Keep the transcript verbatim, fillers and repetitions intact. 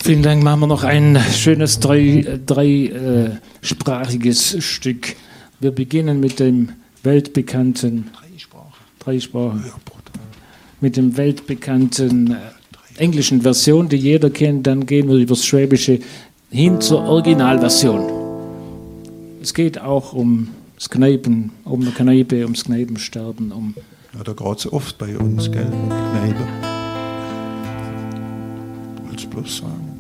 Vielen Dank. Machen wir noch ein schönes drei, dreisprachiges Stück. Wir beginnen mit dem weltbekannten Drei Sprachen. Drei Sprachen. Mit dem weltbekannten äh, englischen Version, die jeder kennt. Dann gehen wir übers Schwäbische hin zur Originalversion. Es geht auch um das Kneipen, um eine Kneipe, ums Kneipensterben. Um ja, da geht es oft bei uns, gell? Kneipe. Du willst bloß sagen.